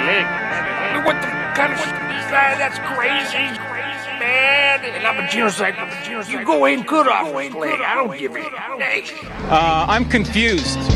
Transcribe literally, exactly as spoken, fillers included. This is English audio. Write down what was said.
leg. I mean, what the kind of shit is that? That's crazy, man. And I'm a genocyte. You go in, cut off his leg. I don't give a. Uh, I'm confused.